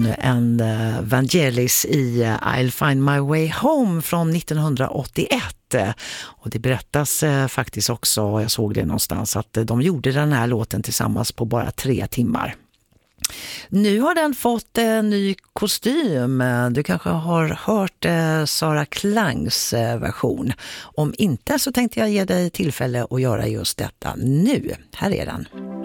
John and Vangelis i I'll Find My Way Home från 1981. Och det berättas faktiskt också, jag såg det någonstans, att de gjorde den här låten tillsammans på bara 3 timmar. Nu har den fått en ny kostym. Du kanske har hört Sara Klangs version. Om inte så tänkte jag ge dig tillfälle att göra just detta nu. Här är den.